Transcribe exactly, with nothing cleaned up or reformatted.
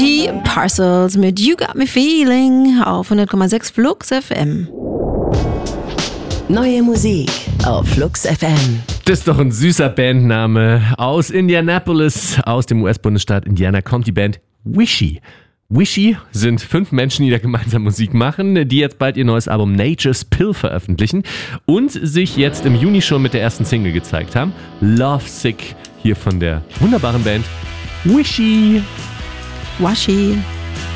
Die Parcels mit You Got Me Feeling auf hundert Komma sechs Flux F M. Neue Musik auf Flux F M. Das ist doch ein süßer Bandname. Aus Indianapolis, aus dem U S-Bundesstaat Indiana, kommt die Band Wishy. Wishy sind fünf Menschen, die da gemeinsam Musik machen, die jetzt bald ihr neues Album Nature's Pill veröffentlichen und sich jetzt im Juni schon mit der ersten Single gezeigt haben. Lovesick, hier von der wunderbaren Band Wishy. Washi.